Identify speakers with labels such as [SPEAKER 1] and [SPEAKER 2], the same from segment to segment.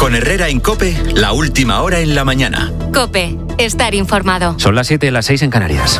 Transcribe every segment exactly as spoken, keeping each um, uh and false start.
[SPEAKER 1] Con Herrera en COPE, la última hora en la mañana.
[SPEAKER 2] COPE, estar informado.
[SPEAKER 3] Son las siete, las seis en Canarias.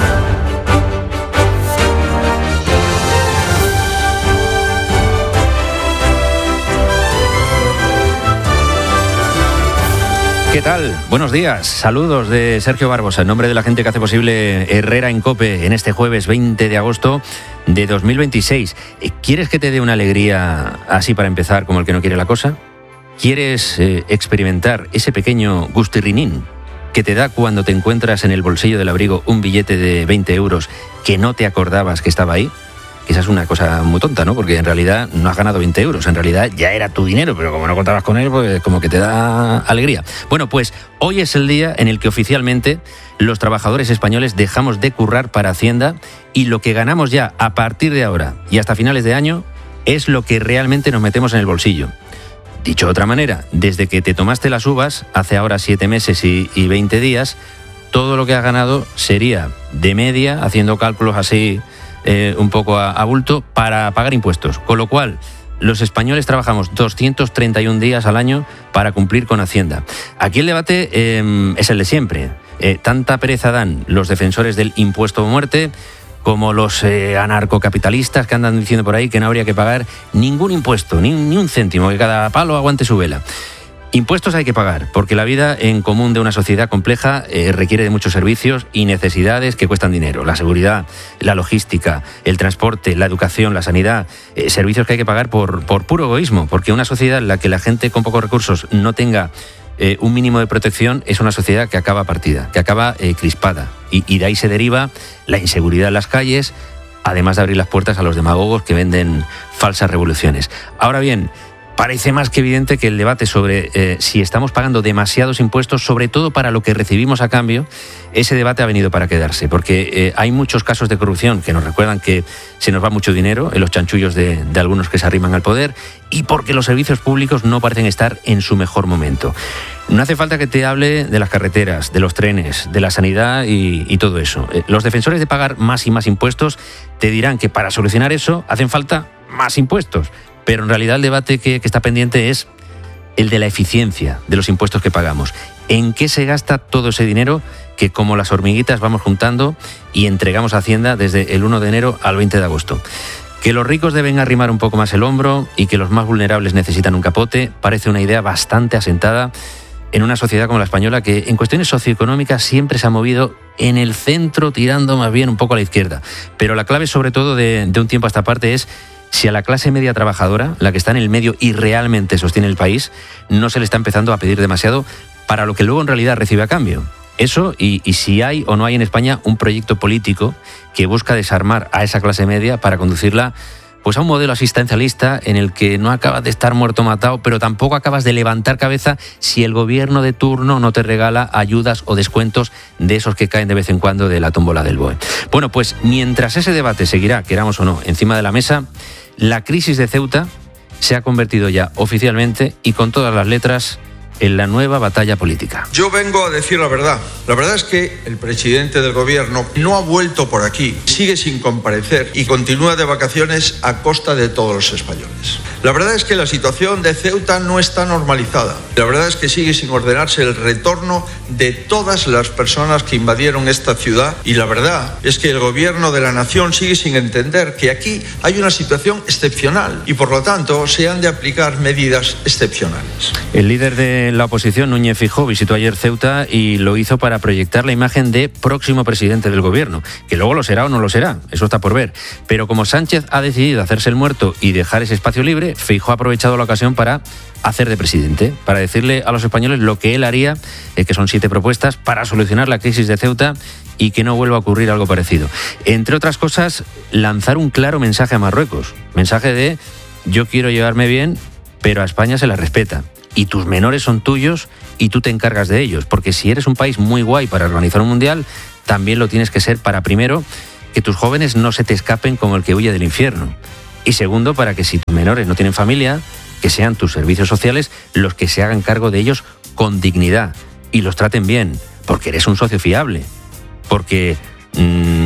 [SPEAKER 3] ¿Qué tal? Buenos días. Saludos de Sergio Barbosa, en nombre de la gente que hace posible Herrera en COPE en este jueves veinte de agosto de dos mil veintiséis. ¿Quieres que te dé una alegría así para empezar, como el que no quiere la cosa? ¿Quieres eh, experimentar ese pequeño gustirrinín que te da cuando te encuentras en el bolsillo del abrigo un billete de veinte euros que no te acordabas que estaba ahí? Esa es una cosa muy tonta, ¿no? Porque en realidad no has ganado veinte euros, en realidad ya era tu dinero, pero como no contabas con él, pues como que te da alegría. Bueno, pues hoy es el día en el que oficialmente los trabajadores españoles dejamos de currar para Hacienda y lo que ganamos ya a partir de ahora y hasta finales de año es lo que realmente nos metemos en el bolsillo. Dicho de otra manera, desde que te tomaste las uvas, hace ahora siete meses y, y veinte días, todo lo que has ganado sería de media, haciendo cálculos así eh, un poco a, a bulto, para pagar impuestos. Con lo cual, los españoles trabajamos doscientos treinta y un días al año para cumplir con Hacienda. Aquí el debate eh, es el de siempre. Eh, tanta pereza dan los defensores del impuesto de muerte como los eh, anarcocapitalistas que andan diciendo por ahí que no habría que pagar ningún impuesto, ni, ni un céntimo, que cada palo aguante su vela. Impuestos hay que pagar, porque la vida en común de una sociedad compleja eh, requiere de muchos servicios y necesidades que cuestan dinero. La seguridad, la logística, el transporte, la educación, la sanidad, eh, servicios que hay que pagar por, por puro egoísmo, porque una sociedad en la que la gente con pocos recursos no tenga eh, un mínimo de protección es una sociedad que acaba partida, que acaba eh, crispada. Y, y de ahí se deriva la inseguridad en las calles, además de abrir las puertas a los demagogos que venden falsas revoluciones. Ahora bien, parece más que evidente que el debate sobre eh, si estamos pagando demasiados impuestos, sobre todo para lo que recibimos a cambio, ese debate ha venido para quedarse, porque eh, hay muchos casos de corrupción que nos recuerdan que se nos va mucho dinero en los chanchullos de, de algunos que se arriman al poder y porque los servicios públicos no parecen estar en su mejor momento. No hace falta que te hable de las carreteras, de los trenes, de la sanidad y, y todo eso. Eh, los defensores de pagar más y más impuestos te dirán que para solucionar eso hacen falta más impuestos. Pero en realidad el debate que, que está pendiente es el de la eficiencia de los impuestos que pagamos. ¿En qué se gasta todo ese dinero que, como las hormiguitas, vamos juntando y entregamos a Hacienda desde el uno de enero al veinte de agosto? Que los ricos deben arrimar un poco más el hombro y que los más vulnerables necesitan un capote parece una idea bastante asentada en una sociedad como la española, que en cuestiones socioeconómicas siempre se ha movido en el centro, tirando más bien un poco a la izquierda. Pero la clave, sobre todo de, de un tiempo a esta parte, es si a la clase media trabajadora, la que está en el medio y realmente sostiene el país, no se le está empezando a pedir demasiado para lo que luego en realidad recibe a cambio. Eso y, y si hay o no hay en España un proyecto político que busca desarmar a esa clase media para conducirla pues a un modelo asistencialista en el que no acabas de estar muerto matado, pero tampoco acabas de levantar cabeza si el gobierno de turno no te regala ayudas o descuentos de esos que caen de vez en cuando de la tómbola del B O E. Bueno, pues mientras ese debate seguirá, queramos o no, encima de la mesa, la crisis de Ceuta se ha convertido ya oficialmente y con todas las letras en la nueva batalla política.
[SPEAKER 4] Yo vengo a decir la verdad. La verdad es que el presidente del gobierno no ha vuelto por aquí, sigue sin comparecer y continúa de vacaciones a costa de todos los españoles. La verdad es que la situación de Ceuta no está normalizada. La verdad es que sigue sin ordenarse el retorno de todas las personas que invadieron esta ciudad y la verdad es que el gobierno de la nación sigue sin entender que aquí hay una situación excepcional y por lo tanto se han de aplicar medidas excepcionales.
[SPEAKER 3] El líder de la oposición, Núñez Feijóo, visitó ayer Ceuta y lo hizo para proyectar la imagen de próximo presidente del gobierno, que luego lo será o no lo será, eso está por ver. Pero como Sánchez ha decidido hacerse el muerto y dejar ese espacio libre, Feijóo ha aprovechado la ocasión para hacer de presidente, para decirle a los españoles lo que él haría, eh, que son siete propuestas, para solucionar la crisis de Ceuta y que no vuelva a ocurrir algo parecido. Entre otras cosas, lanzar un claro mensaje a Marruecos, mensaje de yo quiero llevarme bien, pero a España se la respeta. Y tus menores son tuyos y tú te encargas de ellos, porque si eres un país muy guay para organizar un mundial, también lo tienes que ser para, primero, que tus jóvenes no se te escapen como el que huye del infierno. Y segundo, para que si tus menores no tienen familia, que sean tus servicios sociales los que se hagan cargo de ellos con dignidad y los traten bien, porque eres un socio fiable, porque mmm,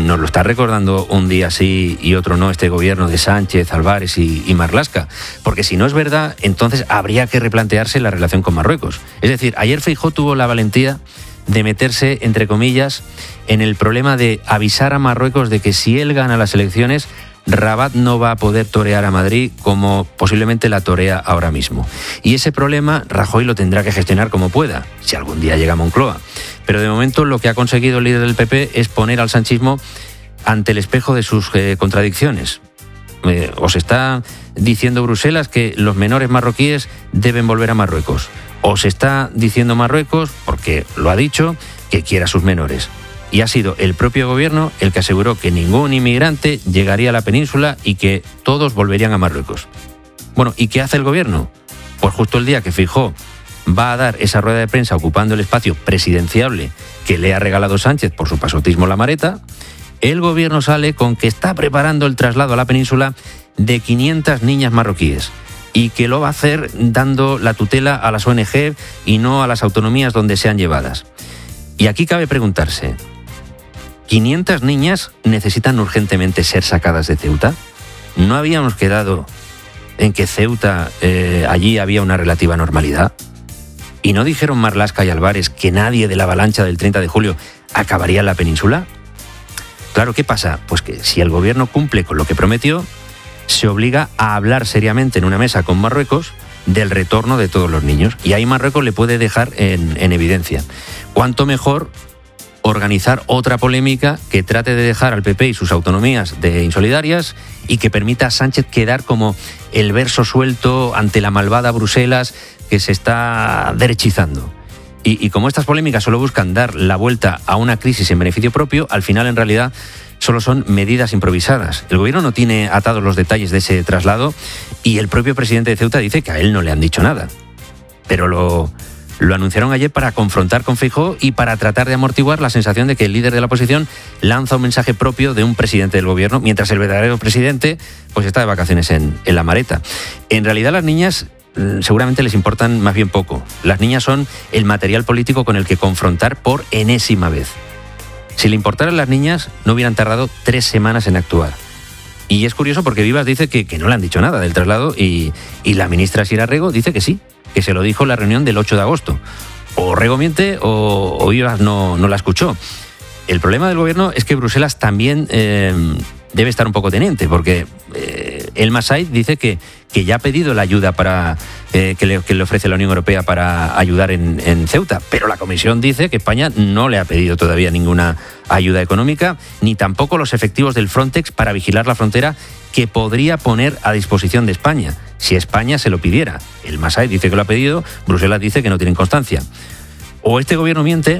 [SPEAKER 3] nos lo está recordando un día sí y otro no este gobierno de Sánchez, Álvarez y, y Marlaska. Porque si no es verdad, entonces habría que replantearse la relación con Marruecos. Es decir, ayer Feijóo tuvo la valentía de meterse, entre comillas, en el problema de avisar a Marruecos de que si él gana las elecciones, Rabat no va a poder torear a Madrid como posiblemente la torea ahora mismo. Y ese problema Rajoy lo tendrá que gestionar como pueda, si algún día llega a Moncloa. Pero de momento lo que ha conseguido el líder del P P es poner al sanchismo ante el espejo de sus eh, contradicciones. Eh, os está diciendo Bruselas que los menores marroquíes deben volver a Marruecos. Os está diciendo Marruecos, porque lo ha dicho, que quiere a sus menores. Y ha sido el propio gobierno el que aseguró que ningún inmigrante llegaría a la península y que todos volverían a Marruecos. Bueno, ¿y qué hace el gobierno? Pues justo el día que Feijóo va a dar esa rueda de prensa ocupando el espacio presidenciable que le ha regalado Sánchez por su pasotismo La Mareta, el gobierno sale con que está preparando el traslado a la península de quinientas niñas marroquíes y que lo va a hacer dando la tutela a las O N G y no a las autonomías donde sean llevadas. Y aquí cabe preguntarse, ¿quinientas niñas necesitan urgentemente ser sacadas de Ceuta? ¿No habíamos quedado en que Ceuta, eh, allí había una relativa normalidad? ¿Y no dijeron Marlaska y Álvarez que nadie de la avalancha del treinta de julio acabaría en la península? Claro, ¿qué pasa? Pues que si el gobierno cumple con lo que prometió, se obliga a hablar seriamente en una mesa con Marruecos del retorno de todos los niños. Y ahí Marruecos le puede dejar en, en evidencia. ¿Cuánto mejor organizar otra polémica que trate de dejar al P P y sus autonomías de insolidarias y que permita a Sánchez quedar como el verso suelto ante la malvada Bruselas que se está derechizando? Y, y como estas polémicas solo buscan dar la vuelta a una crisis en beneficio propio, al final en realidad solo son medidas improvisadas. El gobierno no tiene atados los detalles de ese traslado y el propio presidente de Ceuta dice que a él no le han dicho nada. Pero lo, lo anunciaron ayer para confrontar con Feijóo y para tratar de amortiguar la sensación de que el líder de la oposición lanza un mensaje propio de un presidente del gobierno, mientras el verdadero presidente pues está de vacaciones en, en La Mareta. En realidad las niñas seguramente les importan más bien poco. Las niñas son el material político con el que confrontar por enésima vez. Si le importaran las niñas, no hubieran tardado tres semanas en actuar. Y es curioso porque Vivas dice que, que no le han dicho nada del traslado y, y la ministra Sira Rego dice que sí, que se lo dijo en la reunión del ocho de agosto. O Rego miente o, o Vivas no, no la escuchó. El problema del gobierno es que Bruselas también eh, debe estar un poco teniente, porque eh, el Massaid dice que, que ya ha pedido la ayuda para eh, que, le, que le ofrece la Unión Europea para ayudar en, en Ceuta, pero la Comisión dice que España no le ha pedido todavía ninguna ayuda económica, ni tampoco los efectivos del Frontex para vigilar la frontera que podría poner a disposición de España, si España se lo pidiera. El Massaid dice que lo ha pedido, Bruselas dice que no tienen constancia. O este gobierno miente,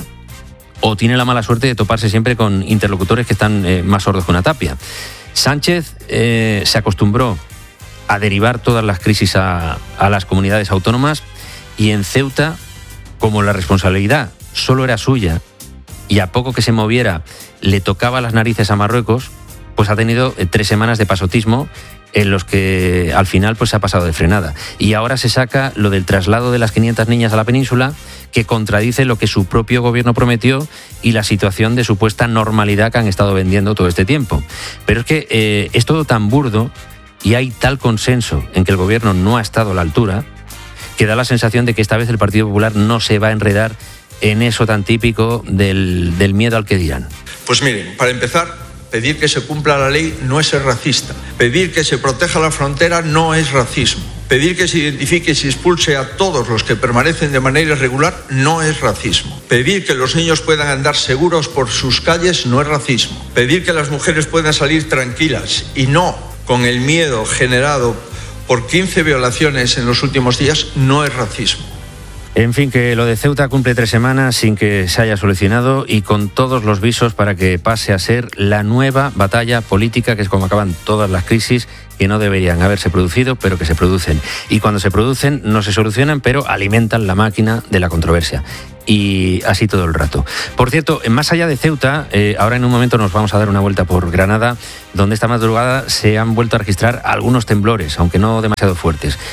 [SPEAKER 3] o tiene la mala suerte de toparse siempre con interlocutores que están eh, más sordos que una tapia. Sánchez eh, se acostumbró a derivar todas las crisis a, a las comunidades autónomas y en Ceuta, como la responsabilidad solo era suya y a poco que se moviera le tocaba las narices a Marruecos, pues ha tenido eh, tres semanas de pasotismo en los que al final pues se ha pasado de frenada. Y ahora se saca lo del traslado de las quinientas niñas a la península, que contradice lo que su propio gobierno prometió y la situación de supuesta normalidad que han estado vendiendo todo este tiempo. Pero es que eh, es todo tan burdo y hay tal consenso en que el gobierno no ha estado a la altura, que da la sensación de que esta vez el Partido Popular no se va a enredar en eso tan típico del, del miedo al que dirán.
[SPEAKER 4] Pues miren, para empezar, pedir que se cumpla la ley no es ser racista. Pedir que se proteja la frontera no es racismo. Pedir que se identifique y se expulse a todos los que permanecen de manera irregular no es racismo. Pedir que los niños puedan andar seguros por sus calles no es racismo. Pedir que las mujeres puedan salir tranquilas y no con el miedo generado por quince violaciones en los últimos días no es racismo.
[SPEAKER 3] En fin, que lo de Ceuta cumple tres semanas sin que se haya solucionado y con todos los visos para que pase a ser la nueva batalla política, que es como acaban todas las crisis que no deberían haberse producido, pero que se producen. Y cuando se producen no se solucionan, pero alimentan la máquina de la controversia. Y así todo el rato. Por cierto, más allá de Ceuta, eh, ahora en un momento nos vamos a dar una vuelta por Granada, donde esta madrugada se han vuelto a registrar algunos temblores, aunque no demasiado fuertes.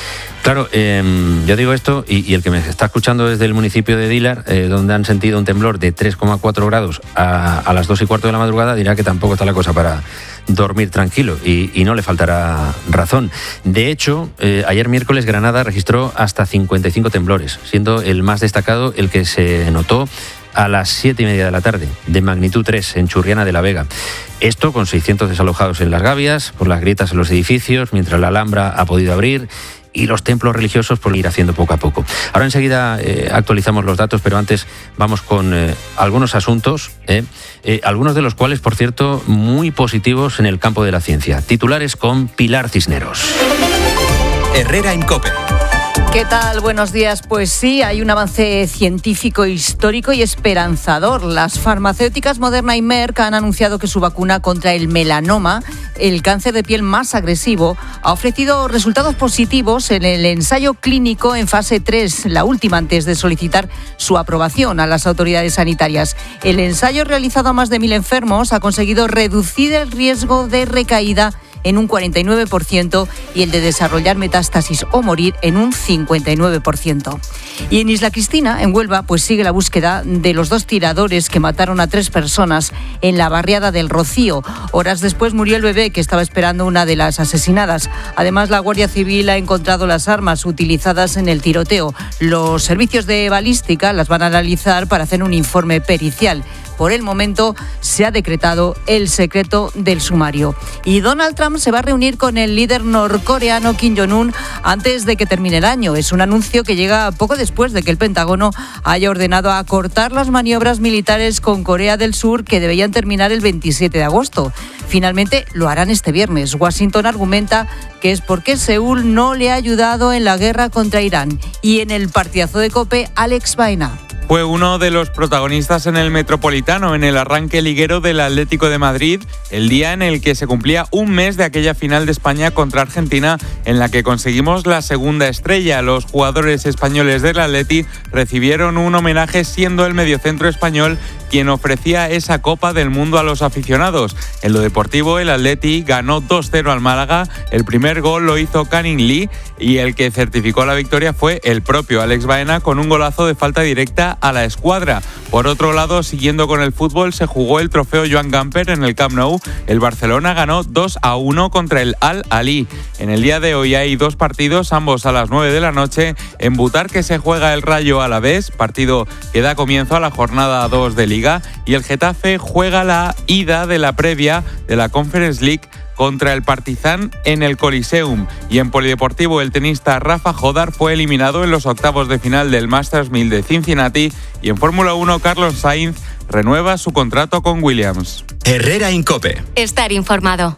[SPEAKER 3] Claro, eh, yo digo esto y, y el que me está escuchando desde el municipio de Dílar, eh, donde han sentido un temblor de tres coma cuatro grados a, a las dos y cuarto de la madrugada, dirá que tampoco está la cosa para dormir tranquilo y, y no le faltará razón. De hecho, eh, ayer miércoles Granada registró hasta cincuenta y cinco temblores, siendo el más destacado el que se notó a las siete y media de la tarde, de magnitud tres, en Churriana de la Vega. Esto con seiscientos desalojados en las gavias, por las grietas en los edificios, mientras la Alhambra ha podido abrir y los templos religiosos por ir haciendo poco a poco. Ahora enseguida eh, actualizamos los datos, pero antes vamos con eh, algunos asuntos, eh, eh, algunos de los cuales, por cierto, muy positivos en el campo de la ciencia. Titulares con Pilar Cisneros.
[SPEAKER 1] Herrera en COPE.
[SPEAKER 5] ¿Qué tal? Buenos días. Pues sí, hay un avance científico histórico y esperanzador. Las farmacéuticas Moderna y Merck han anunciado que su vacuna contra el melanoma, el cáncer de piel más agresivo, ha ofrecido resultados positivos en el ensayo clínico en fase tres, la última antes de solicitar su aprobación a las autoridades sanitarias. El ensayo realizado a más de mil enfermos ha conseguido reducir el riesgo de recaída en un cuarenta y nueve por ciento y el de desarrollar metástasis o morir en un cincuenta y nueve por ciento. Y en Isla Cristina, en Huelva, pues sigue la búsqueda de los dos tiradores que mataron a tres personas en la barriada del Rocío. Horas después murió el bebé que estaba esperando una de las asesinadas. Además, la Guardia Civil ha encontrado las armas utilizadas en el tiroteo. Los servicios de balística las van a analizar para hacer un informe pericial. Por el momento se ha decretado el secreto del sumario. Y Donald Trump se va a reunir con el líder norcoreano Kim Jong-un antes de que termine el año. Es un anuncio que llega poco después de que el Pentágono haya ordenado acortar las maniobras militares con Corea del Sur que debían terminar el veintisiete de agosto. Finalmente lo harán este viernes. Washington argumenta que es porque Seúl no le ha ayudado en la guerra contra Irán. Y en el partidazo de COPE, Alex Baena.
[SPEAKER 6] Fue uno de los protagonistas en el Metropolitano, en el arranque liguero del Atlético de Madrid, el día en el que se cumplía un mes de aquella final de España contra Argentina, en la que conseguimos la segunda estrella. Los jugadores españoles del Atleti recibieron un homenaje siendo el mediocentro español quien ofrecía esa Copa del Mundo a los aficionados. En lo deportivo, el Atleti ganó dos cero al Málaga. El primer gol lo hizo Canning Lee y el que certificó la victoria fue el propio Alex Baena con un golazo de falta directa a la escuadra. Por otro lado, siguiendo con el fútbol, se jugó el trofeo Joan Gamper en el Camp Nou. El Barcelona ganó dos a uno contra el Al-Ahly. En el día de hoy hay dos partidos, ambos a las nueve de la noche. En Butarque se juega el Rayo Alavés, partido que da comienzo a la jornada dos de Liga, y el Getafe juega la ida de la previa de la Conference League contra el Partizan en el Coliseum. Y en polideportivo, el tenista Rafa Jodar fue eliminado en los octavos de final del Masters mil de Cincinnati. Y en Fórmula uno, Carlos Sainz renueva su contrato con Williams.
[SPEAKER 1] Herrera en COPE.
[SPEAKER 2] Estar informado.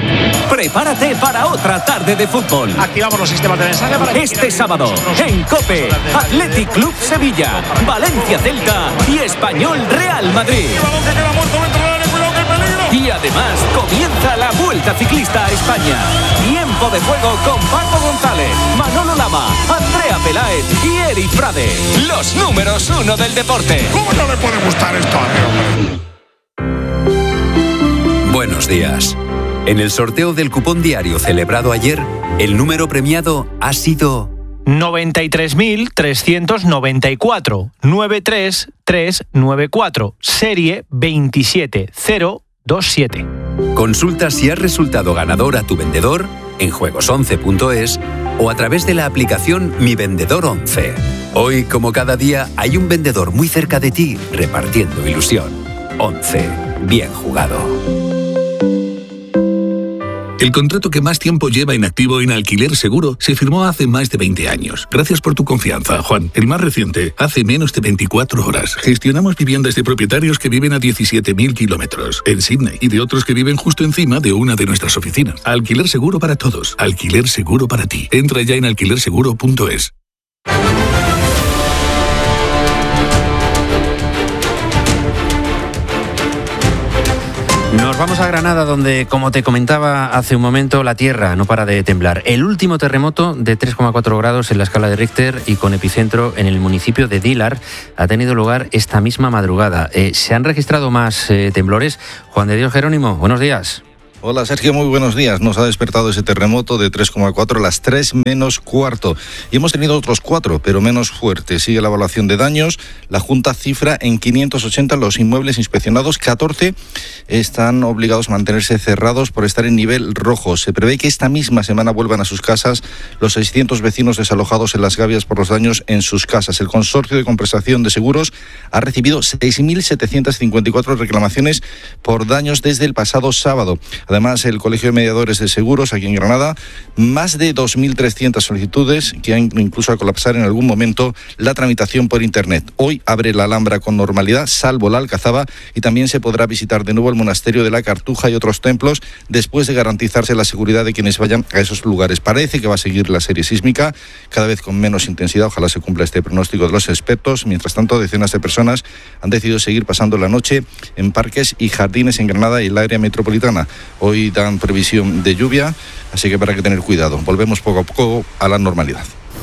[SPEAKER 7] Prepárate para otra tarde de fútbol.
[SPEAKER 8] Activamos los sistemas de mensaje para
[SPEAKER 7] este sábado en COPE, Athletic Club Sevilla, Valencia Celta y Español Real Madrid. Y además comienza la Vuelta Ciclista a España. Tiempo de juego con Paco González, Manolo Lama, Andrea Peláez y Eric Frade. Los números uno del deporte.
[SPEAKER 8] ¿Cómo no le puede gustar esto a mí, hombre?
[SPEAKER 9] Buenos días. En el sorteo del cupón diario celebrado ayer, el número premiado ha sido
[SPEAKER 10] noventa y tres mil trescientos noventa y cuatro, nueve tres tres nueve cuatro, serie veintisiete cero veintisiete.
[SPEAKER 9] Consulta si has resultado ganador a tu vendedor en juegos once punto es o a través de la aplicación Mi Vendedor once. Hoy, como cada día, hay un vendedor muy cerca de ti repartiendo ilusión. once. Bien jugado.
[SPEAKER 11] El contrato que más tiempo lleva inactivo en Alquiler Seguro se firmó hace más de veinte años. Gracias por tu confianza, Juan. El más reciente, hace menos de veinticuatro horas. Gestionamos viviendas de propietarios que viven a diecisiete mil kilómetros en Sydney y de otros que viven justo encima de una de nuestras oficinas. Alquiler Seguro para todos. Alquiler Seguro para ti. Entra ya en alquiler seguro punto es.
[SPEAKER 3] Nos vamos a Granada, donde, como te comentaba hace un momento, la tierra no para de temblar. El último terremoto de tres coma cuatro grados en la escala de Richter y con epicentro en el municipio de Dílar ha tenido lugar esta misma madrugada. Eh, ¿Se han registrado más eh, temblores? Juan de Dios Jerónimo, buenos días.
[SPEAKER 12] Hola Sergio, muy buenos días. Nos ha despertado ese terremoto de tres coma cuatro a las tres menos cuarto. Y hemos tenido otros cuatro, pero menos fuertes. Sigue la evaluación de daños. La Junta cifra en quinientos ochenta los inmuebles inspeccionados. catorce están obligados a mantenerse cerrados por estar en nivel rojo. Se prevé que esta misma semana vuelvan a sus casas los seiscientos vecinos desalojados en Las Gavias por los daños en sus casas. El Consorcio de Compensación de Seguros ha recibido seis mil setecientos cincuenta y cuatro reclamaciones por daños desde el pasado sábado. Además, el Colegio de Mediadores de Seguros, aquí en Granada, más de dos mil trescientas solicitudes que han incluso a colapsar en algún momento la tramitación por Internet. Hoy abre la Alhambra con normalidad, salvo la Alcazaba, y también se podrá visitar de nuevo el Monasterio de la Cartuja y otros templos después de garantizarse la seguridad de quienes vayan a esos lugares. Parece que va a seguir la serie sísmica, cada vez con menos intensidad. Ojalá se cumpla este pronóstico de los expertos. Mientras tanto, decenas de personas han decidido seguir pasando la noche en parques y jardines en Granada y el área metropolitana. Hoy dan previsión de lluvia, así que para que tener cuidado. Volvemos poco a poco a la normalidad.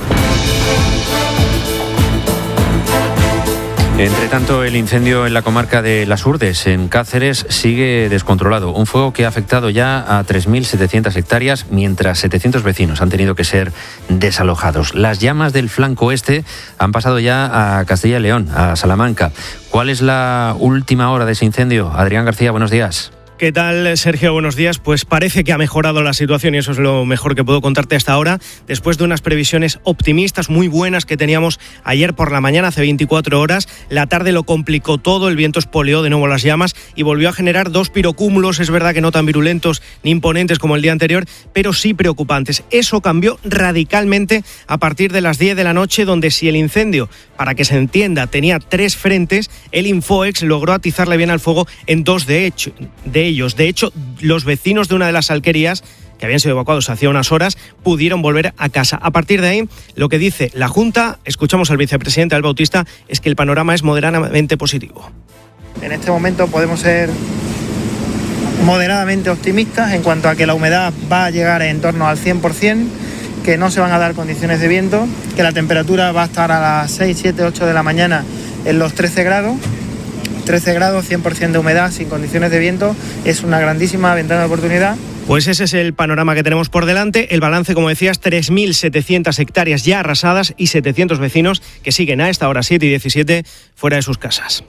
[SPEAKER 3] Entre tanto, el incendio en la comarca de Las Urdes, en Cáceres, sigue descontrolado. Un fuego que ha afectado ya a tres mil setecientas hectáreas, mientras setecientos vecinos han tenido que ser desalojados. Las llamas del flanco este han pasado ya a Castilla y León, a Salamanca. ¿Cuál es la última hora de ese incendio? Adrián García, buenos días.
[SPEAKER 10] ¿Qué tal, Sergio? Buenos días. Pues parece que ha mejorado la situación y eso es lo mejor que puedo contarte hasta ahora, después de unas previsiones optimistas muy buenas que teníamos ayer por la mañana, hace veinticuatro horas. La tarde lo complicó todo, el viento espoleó de nuevo las llamas y volvió a generar dos pirocúmulos, es verdad que no tan virulentos ni imponentes como el día anterior, pero sí preocupantes. Eso cambió radicalmente a partir de las diez de la noche, donde si el incendio, para que se entienda, tenía tres frentes, el Infoex logró atizarle bien al fuego en dos de hecho, de ellos. De hecho, los vecinos de una de las alquerías, que habían sido evacuados hacía unas horas, pudieron volver a casa. A partir de ahí, lo que dice la Junta, escuchamos al vicepresidente Al Bautista, es que el panorama es moderadamente positivo.
[SPEAKER 13] En este momento podemos ser moderadamente optimistas en cuanto a que la humedad va a llegar en torno al cien por ciento, que no se van a dar condiciones de viento, que la temperatura va a estar a las seis, siete, ocho de la mañana en los trece grados. trece grados, cien por ciento de humedad, sin condiciones de viento, es una grandísima ventana de oportunidad.
[SPEAKER 10] Pues ese es el panorama que tenemos por delante. El balance, como decías, tres mil setecientas hectáreas ya arrasadas y setecientos vecinos que siguen a esta hora siete y diecisiete fuera de sus casas.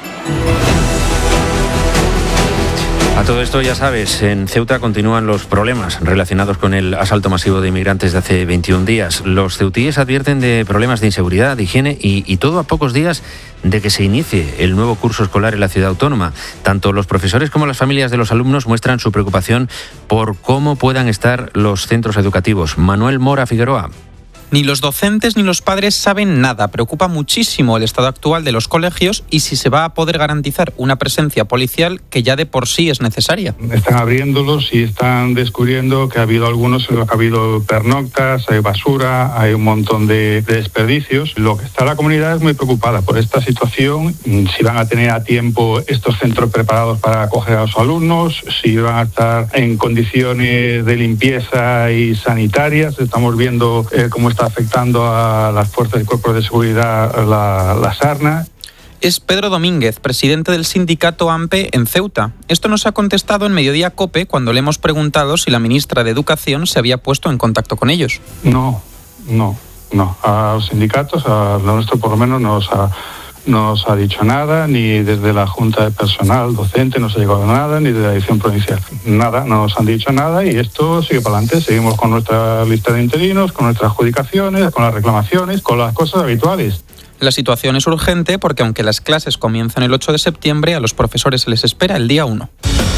[SPEAKER 3] A todo esto, ya sabes, en Ceuta continúan los problemas relacionados con el asalto masivo de inmigrantes de hace veintiún días. Los ceutíes advierten de problemas de inseguridad, de higiene y, y todo a pocos días de que se inicie el nuevo curso escolar en la ciudad autónoma. Tanto los profesores como las familias de los alumnos muestran su preocupación por cómo puedan estar los centros educativos. Manuel Mora Figueroa.
[SPEAKER 14] Ni los docentes ni los padres saben nada. Preocupa muchísimo el estado actual de los colegios y si se va a poder garantizar una presencia policial que ya de por sí es necesaria.
[SPEAKER 15] Están abriéndolos y están descubriendo que ha habido algunos en los que ha habido pernoctas, hay basura, hay un montón de, de desperdicios. Lo que está la comunidad es muy preocupada por esta situación, si van a tener a tiempo estos centros preparados para acoger a los alumnos, si van a estar en condiciones de limpieza y sanitarias. Estamos viendo eh, cómo está afectando a las fuerzas y cuerpos de seguridad la, la sarna.
[SPEAKER 14] Es Pedro Domínguez, presidente del sindicato AMPE en Ceuta. Esto nos ha contestado en Mediodía COPE cuando le hemos preguntado si la ministra de Educación se había puesto en contacto con ellos.
[SPEAKER 15] No, no, no. A los sindicatos, a lo nuestro por lo menos, nos ha, nos ha dicho nada, ni desde la Junta de Personal Docente nos ha llegado nada, ni de la Dirección Provincial. Nada, no nos han dicho nada y esto sigue para adelante. Seguimos con nuestra lista de interinos, con nuestras adjudicaciones, con las reclamaciones, con las cosas habituales.
[SPEAKER 14] La situación es urgente porque aunque las clases comienzan el ocho de septiembre, a los profesores se les espera el día uno.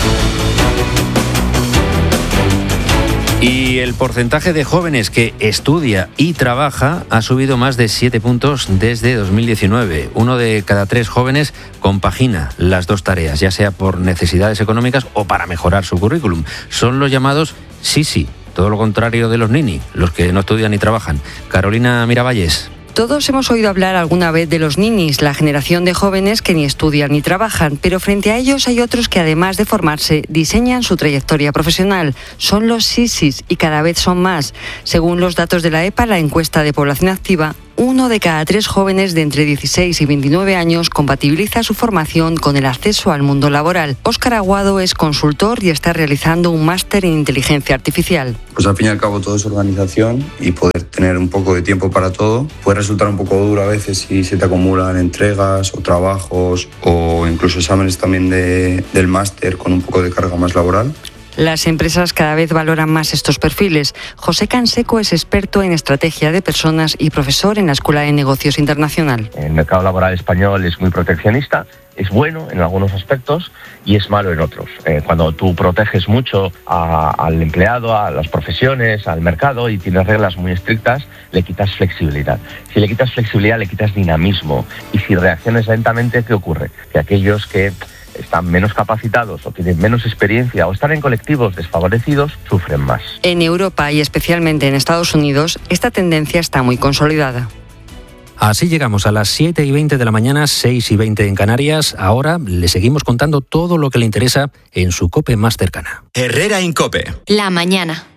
[SPEAKER 3] Y el porcentaje de jóvenes que estudia y trabaja ha subido más de siete puntos desde dos mil diecinueve. Uno de cada tres jóvenes compagina las dos tareas, ya sea por necesidades económicas o para mejorar su currículum. Son los llamados sisi, todo lo contrario de los nini, los que no estudian ni trabajan. Carolina Miravalles.
[SPEAKER 16] Todos hemos oído hablar alguna vez de los ninis, la generación de jóvenes que ni estudian ni trabajan, pero frente a ellos hay otros que además de formarse, diseñan su trayectoria profesional. Son los sisis y cada vez son más. Según los datos de la EPA, la encuesta de población activa, uno de cada tres jóvenes de entre dieciséis y veintinueve años compatibiliza su formación con el acceso al mundo laboral. Óscar Aguado es consultor y está realizando un máster en inteligencia artificial.
[SPEAKER 17] Pues al fin y al cabo todo es organización y poder tener un poco de tiempo para todo. Puede resultar un poco duro a veces si se te acumulan entregas o trabajos o incluso exámenes también de, del máster con un poco de carga más laboral.
[SPEAKER 16] Las empresas cada vez valoran más estos perfiles. José Canseco es experto en estrategia de personas y profesor en la Escuela de Negocios Internacional.
[SPEAKER 18] El mercado laboral español es muy proteccionista, es bueno en algunos aspectos y es malo en otros. Eh, cuando tú proteges mucho a, al empleado, a las profesiones, al mercado y tienes reglas muy estrictas, le quitas flexibilidad. Si le quitas flexibilidad, le quitas dinamismo. Y si reaccionas lentamente, ¿qué ocurre? Que aquellos que están menos capacitados o tienen menos experiencia o están en colectivos desfavorecidos, sufren más.
[SPEAKER 16] En Europa y especialmente en Estados Unidos, esta tendencia está muy consolidada.
[SPEAKER 3] Así llegamos a las siete y veinte de la mañana, seis y veinte en Canarias. Ahora le seguimos contando todo lo que le interesa en su COPE más cercana.
[SPEAKER 1] Herrera Incope.
[SPEAKER 2] La mañana.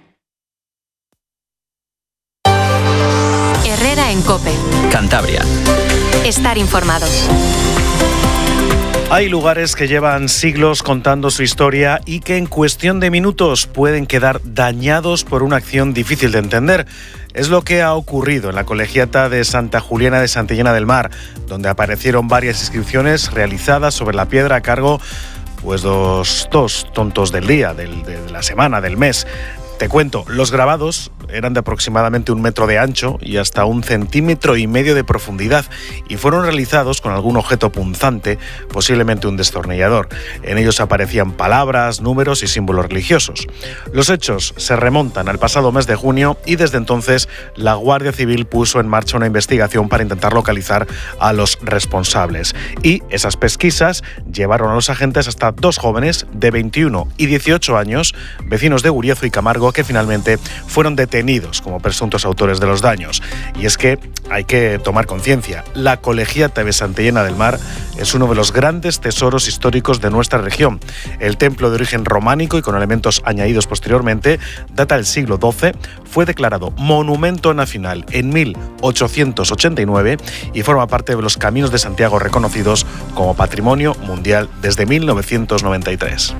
[SPEAKER 2] Herrera en COPE.
[SPEAKER 1] Cantabria.
[SPEAKER 2] Estar informado.
[SPEAKER 10] Hay lugares que llevan siglos contando su historia y que en cuestión de minutos pueden quedar dañados por una acción difícil de entender. Es lo que ha ocurrido en la colegiata de Santa Juliana de Santillana del Mar, donde aparecieron varias inscripciones realizadas sobre la piedra a cargo pues dos, dos tontos del día, del, de la semana, del mes. Te cuento, los grabados eran de aproximadamente un metro de ancho y hasta un centímetro y medio de profundidad y fueron realizados con algún objeto punzante, posiblemente un destornillador. En ellos aparecían palabras, números y símbolos religiosos. Los hechos se remontan al pasado mes de junio y desde entonces la Guardia Civil puso en marcha una investigación para intentar localizar a los responsables. Y esas pesquisas llevaron a los agentes hasta dos jóvenes de veintiuno y dieciocho años, vecinos de Guriezo y Camargo, que finalmente fueron detenidos como presuntos autores de los daños. Y es que hay que tomar conciencia, la colegiata de Santillana del Mar es uno de los grandes tesoros históricos de nuestra región. El templo de origen románico y con elementos añadidos posteriormente data del siglo doce, fue declarado Monumento Nacional en mil ochocientos ochenta y nueve y forma parte de los caminos de Santiago reconocidos como Patrimonio Mundial desde mil novecientos noventa y tres.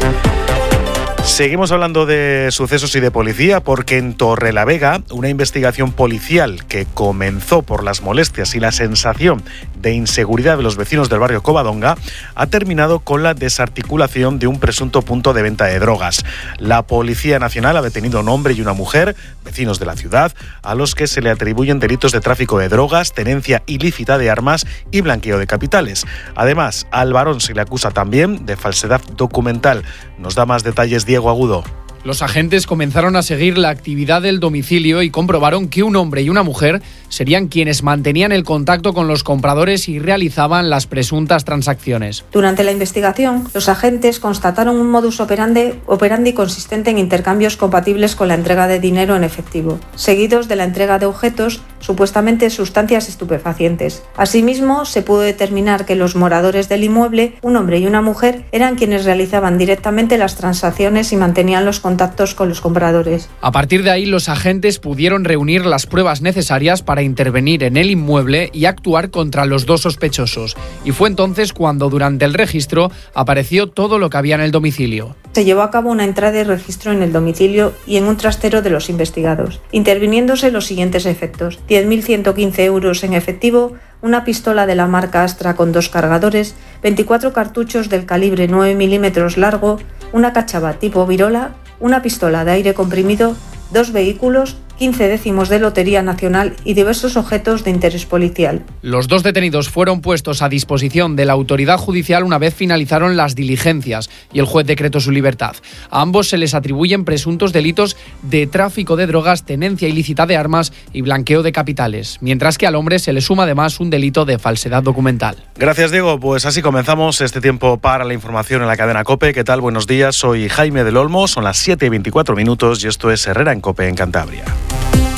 [SPEAKER 10] Seguimos hablando de sucesos y de policía porque en Torrelavega una investigación policial que comenzó por las molestias y la sensación de inseguridad de los vecinos del barrio Covadonga ha terminado con la desarticulación de un presunto punto de venta de drogas. La Policía Nacional ha detenido a un hombre y una mujer, vecinos de la ciudad, a los que se le atribuyen delitos de tráfico de drogas, tenencia ilícita de armas y blanqueo de capitales. Además, al varón se le acusa también de falsedad documental. Nos da más detalles Diego Agudo.
[SPEAKER 19] Los agentes comenzaron a seguir la actividad del domicilio y comprobaron que un hombre y una mujer serían quienes mantenían el contacto con los compradores y realizaban las presuntas transacciones.
[SPEAKER 20] Durante la investigación, los agentes constataron un modus operandi, operandi consistente en intercambios compatibles con la entrega de dinero en efectivo, seguidos de la entrega de objetos, supuestamente sustancias estupefacientes. Asimismo, se pudo determinar que los moradores del inmueble, un hombre y una mujer, eran quienes realizaban directamente las transacciones y mantenían los contactos contactos con los compradores.
[SPEAKER 19] A partir de ahí, los agentes pudieron reunir las pruebas necesarias para intervenir en el inmueble y actuar contra los dos sospechosos. Y fue entonces cuando, durante el registro, apareció todo lo que había en el domicilio.
[SPEAKER 20] Se llevó a cabo una entrada y registro en el domicilio y en un trastero de los investigados, interviniéndose los siguientes efectos: diez mil ciento quince euros en efectivo, una pistola de la marca Astra con dos cargadores, veinticuatro cartuchos del calibre nueve milímetros largo, una cachava tipo virola, una pistola de aire comprimido, dos vehículos, quince décimos de Lotería Nacional y diversos objetos de interés policial.
[SPEAKER 19] Los dos detenidos fueron puestos a disposición de la autoridad judicial una vez finalizaron las diligencias y el juez decretó su libertad. A ambos se les atribuyen presuntos delitos de tráfico de drogas, tenencia ilícita de armas y blanqueo de capitales, mientras que al hombre se le suma además un delito de falsedad documental.
[SPEAKER 10] Gracias, Diego. Pues así comenzamos este tiempo para la información en la cadena COPE. ¿Qué tal? Buenos días. Soy Jaime del Olmo. Son las siete y veinticuatro minutos y esto es Herrera en COPE en Cantabria.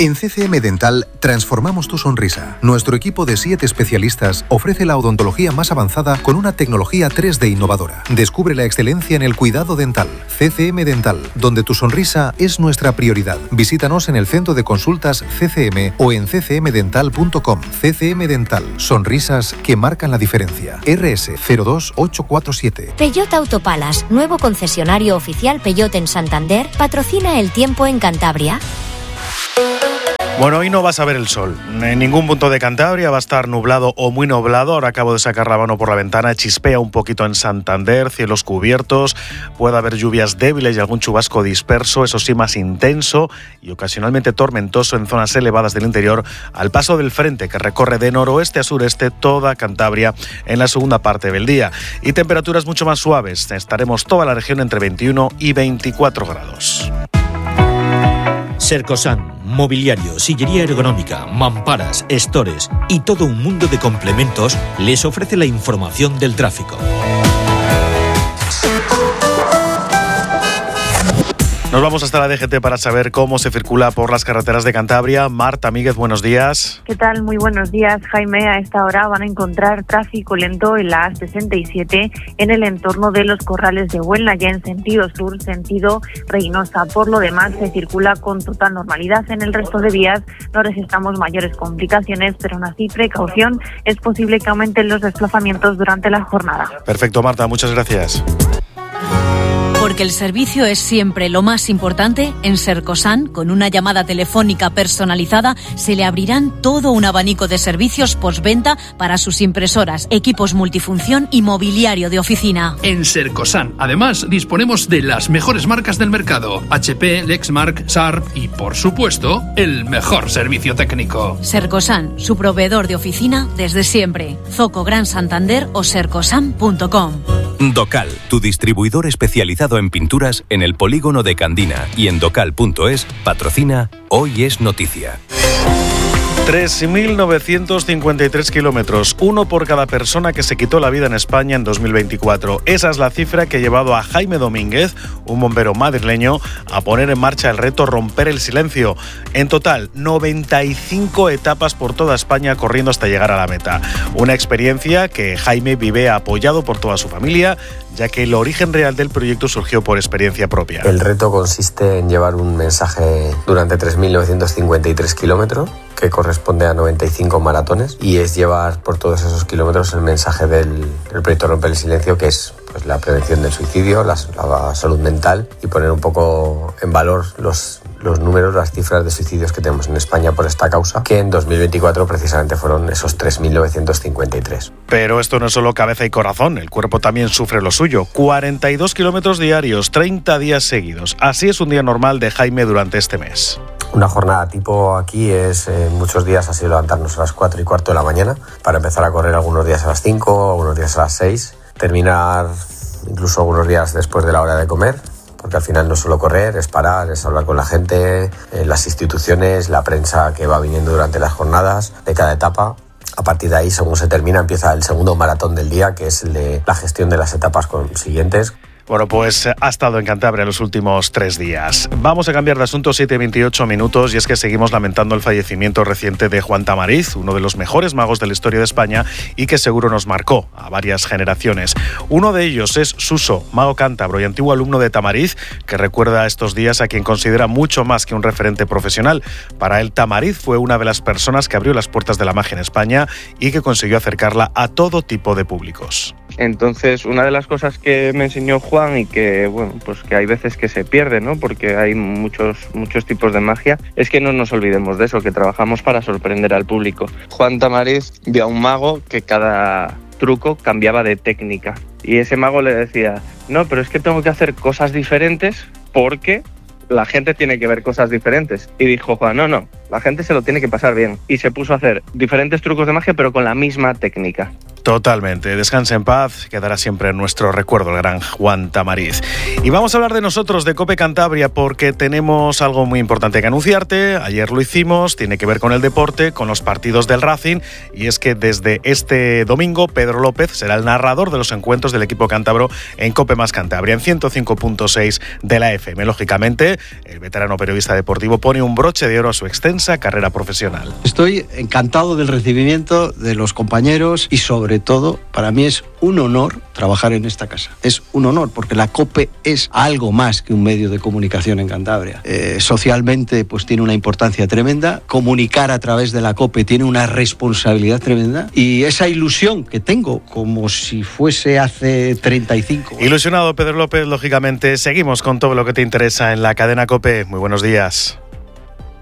[SPEAKER 21] En C C M Dental transformamos tu sonrisa. Nuestro equipo de siete especialistas ofrece la odontología más avanzada con una tecnología tres D innovadora. Descubre la excelencia en el cuidado dental. C C M Dental, donde tu sonrisa es nuestra prioridad. Visítanos en el centro de consultas C C M o en c c m dental punto com. C C M Dental, sonrisas que marcan la diferencia. R S cero dos ocho cuatro siete.
[SPEAKER 22] Peugeot Autopalas, nuevo concesionario oficial Peugeot en Santander, patrocina el tiempo en Cantabria.
[SPEAKER 23] Bueno, hoy no vas a ver el sol. En ningún punto de Cantabria va a estar nublado o muy nublado. Ahora acabo de sacar la mano por la ventana. Chispea un poquito en Santander, cielos cubiertos. Puede haber lluvias débiles y algún chubasco disperso, eso sí, más intenso y ocasionalmente tormentoso en zonas elevadas del interior al paso del frente que recorre de noroeste a sureste toda Cantabria en la segunda parte del día. Y temperaturas mucho más suaves. Estaremos toda la región entre veintiuno y veinticuatro grados.
[SPEAKER 24] Sercosan, mobiliario, sillería ergonómica, mamparas, estores y todo un mundo de complementos les ofrece la información del tráfico.
[SPEAKER 23] Nos vamos hasta la D G T para saber cómo se circula por las carreteras de Cantabria. Marta Míguez, buenos días.
[SPEAKER 25] ¿Qué tal? Muy buenos días, Jaime. A esta hora van a encontrar tráfico lento en la A sesenta y siete en el entorno de los Corrales de Huelna, ya en sentido sur, sentido Reynosa. Por lo demás, se circula con total normalidad. En el resto de vías no registramos mayores complicaciones, pero aún así, precaución, es posible que aumenten los desplazamientos durante la jornada.
[SPEAKER 23] Perfecto, Marta, muchas gracias.
[SPEAKER 26] Porque el servicio es siempre lo más importante, en Sercosan, con una llamada telefónica personalizada, se le abrirán todo un abanico de servicios postventa para sus impresoras, equipos multifunción y mobiliario de oficina.
[SPEAKER 27] En Sercosan, además, disponemos de las mejores marcas del mercado: H P, Lexmark, Sharp y, por supuesto, el mejor servicio técnico.
[SPEAKER 26] Sercosan, su proveedor de oficina desde siempre. Zoco Gran Santander o sercosan punto com.
[SPEAKER 28] Docal, tu distribuidor especializado en pinturas en el polígono de Candina y en docal punto es, patrocina Hoy es Noticia.
[SPEAKER 23] tres mil novecientos cincuenta y tres kilómetros, uno por cada persona que se quitó la vida en España en dos mil veinticuatro. Esa es la cifra que ha llevado a Jaime Domínguez, un bombero madrileño, a poner en marcha el reto Romper el Silencio. En total, noventa y cinco etapas por toda España corriendo hasta llegar a la meta. Una experiencia que Jaime vive apoyado por toda su familia, ya que el origen real del proyecto surgió por experiencia propia.
[SPEAKER 29] El reto consiste en llevar un mensaje durante tres mil novecientos cincuenta y tres kilómetros, que corresponde a noventa y cinco maratones, y es llevar por todos esos kilómetros el mensaje del, del proyecto Romper el Silencio, que es pues, la prevención del suicidio, la, la salud mental y poner un poco en valor los, los números, las cifras de suicidios que tenemos en España por esta causa, que en dos mil veinticuatro precisamente fueron esos tres mil novecientos cincuenta y tres.
[SPEAKER 23] Pero esto no es solo cabeza y corazón, el cuerpo también sufre lo suyo. cuarenta y dos kilómetros diarios, treinta días seguidos. Así es un día normal de Jaime durante este mes.
[SPEAKER 29] Una jornada tipo aquí es, eh, muchos días ha sido levantarnos a las cuatro y cuarto de la mañana para empezar a correr algunos días a las cinco, algunos días a las seis, terminar incluso algunos días después de la hora de comer, porque al final no es solo correr, es parar, es hablar con la gente, eh, las instituciones, la prensa que va viniendo durante las jornadas de cada etapa. A partir de ahí, según se termina, empieza el segundo maratón del día, que es el de la gestión de las etapas siguientes.
[SPEAKER 23] Bueno, pues ha estado en Cantabria los últimos tres días. Vamos a cambiar de asunto, siete y veintiocho minutos, y es que seguimos lamentando el fallecimiento reciente de Juan Tamariz, uno de los mejores magos de la historia de España y que seguro nos marcó a varias generaciones. Uno de ellos es Suso, mago cántabro y antiguo alumno de Tamariz, que recuerda estos días a quien considera mucho más que un referente profesional. Para él, Tamariz fue una de las personas que abrió las puertas de la magia en España y que consiguió acercarla a todo tipo de públicos.
[SPEAKER 30] Entonces, una de las cosas que me enseñó Juan y que, bueno, pues que hay veces que se pierde, ¿no? Porque hay muchos, muchos tipos de magia, es que no nos olvidemos de eso, que trabajamos para sorprender al público. Juan Tamariz vio a un mago que cada truco cambiaba de técnica y ese mago le decía, no, pero es que tengo que hacer cosas diferentes porque la gente tiene que ver cosas diferentes. Y dijo Juan, no, no, la gente se lo tiene que pasar bien. Y se puso a hacer diferentes trucos de magia, pero con la misma técnica.
[SPEAKER 23] Totalmente. Descanse en paz, quedará siempre en nuestro recuerdo el gran Juan Tamariz. Y vamos a hablar de nosotros, de COPE Cantabria, porque tenemos algo muy importante que anunciarte. Ayer lo hicimos, tiene que ver con el deporte, con los partidos del Racing, y es que desde este domingo Pedro López será el narrador de los encuentros del equipo cántabro en COPE más Cantabria, en ciento cinco punto seis de la F M. Lógicamente, el veterano periodista deportivo pone un broche de oro a su extensa carrera profesional.
[SPEAKER 4] Estoy encantado del recibimiento de los compañeros y sobre todo para mí es un honor trabajar en esta casa. Es un honor porque la COPE es algo más que un medio de comunicación en Cantabria. Eh, socialmente pues tiene una importancia tremenda. Comunicar a través de la COPE tiene una responsabilidad tremenda y esa ilusión que tengo como si fuese hace treinta y cinco.
[SPEAKER 23] Ilusionado Pedro López, lógicamente seguimos con todo lo que te interesa en la cadena COPE. Muy buenos días.